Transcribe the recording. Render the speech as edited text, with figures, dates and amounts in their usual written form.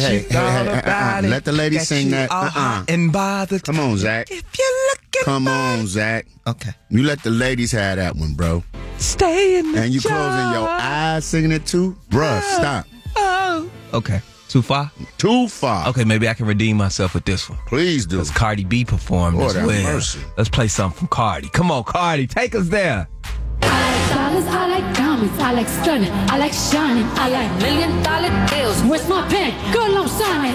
Let the lady sing that. And bothered. Come on, Zach. If you're looking Come on, Zach. Okay. You let the ladies have that one, bro. Stay in the And you closing your eyes singing it too? Bruh, stop. Oh. Okay. Too far? Too far. Okay, maybe I can redeem myself with this one. Please do. Because Cardi B performed Lord as have well. mercy. Let's play something from Cardi. Come on, Cardi. Take us there. I like dollars, I like diamonds, I like stunning, I like shining, I like $1 million deals. Where's my pen? Girl, I'm signing.